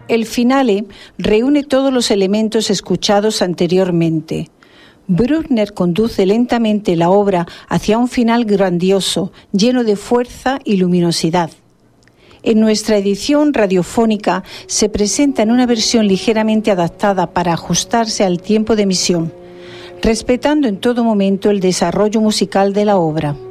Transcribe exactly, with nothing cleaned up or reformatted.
El finale reúne todos los elementos escuchados anteriormente. Bruckner conduce lentamente la obra hacia un final grandioso, lleno de fuerza y luminosidad. En nuestra edición radiofónica se presenta en una versión ligeramente adaptada para ajustarse al tiempo de emisión, respetando en todo momento el desarrollo musical de la obra.